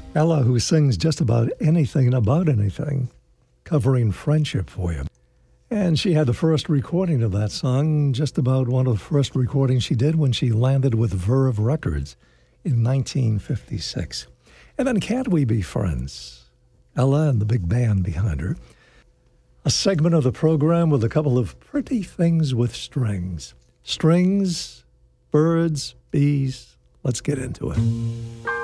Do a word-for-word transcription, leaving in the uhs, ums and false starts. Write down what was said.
Ella, who sings just about anything about anything, covering friendship for you. And she had the first recording of that song, just about one of the first recordings she did when she landed with Verve Records in nineteen fifty-six. And then Can't We Be Friends? Ella and the big band behind her. A segment of the program with a couple of pretty things with strings. Strings, birds, bees. Let's get into it.